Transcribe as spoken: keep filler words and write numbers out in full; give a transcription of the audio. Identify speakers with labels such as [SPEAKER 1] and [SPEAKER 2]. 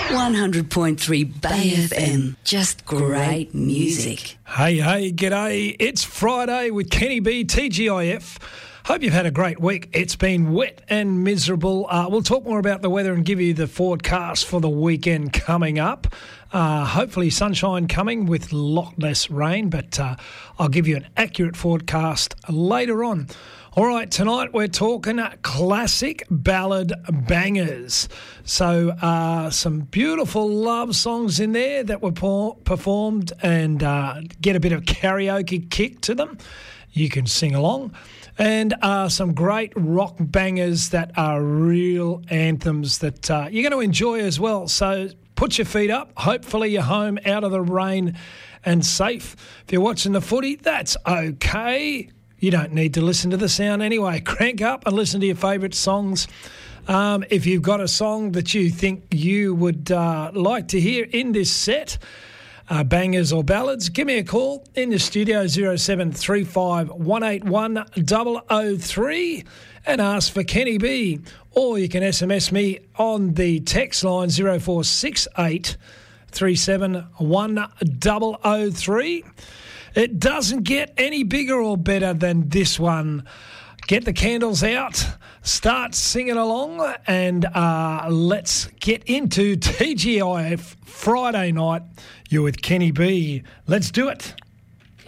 [SPEAKER 1] one hundred point three Bay F M. Just great music.
[SPEAKER 2] Hey, hey, g'day. It's Friday with Kenny B, T G I F. Hope you've had a great week. It's been wet and miserable. Uh, we'll talk more about the weather and give you the forecast for the weekend coming up. Uh, hopefully sunshine coming with a lot less rain, but uh, I'll give you an accurate forecast later on. All right, tonight we're talking classic ballad bangers. So uh, some beautiful love songs in there that were por- performed and uh, get a bit of karaoke kick to them. You can sing along. And uh, some great rock bangers that are real anthems that uh, you're going to enjoy as well. So put your feet up. Hopefully you're home out of the rain and safe. If you're watching the footy, that's okay. You don't need to listen to the sound anyway. Crank up and listen to your favourite songs. Um, if you've got a song that you think you would uh, like to hear in this set, uh, bangers or ballads, give me a call in the studio, zero seven three five, one eight one, zero zero three, and ask for Kenny B. Or you can S M S me on the text line, zero four six eight, three seven one, zero zero three. It doesn't get any bigger or better than this one. Get the candles out, start singing along, and uh, let's get into T G I F Friday night. You're with Kenny B. Let's do it.